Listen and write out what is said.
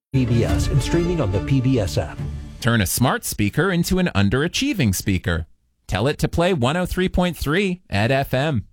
PBS and streaming on the PBS app. Turn a smart speaker into an underachieving speaker. Tell it to play 103.3 at FM.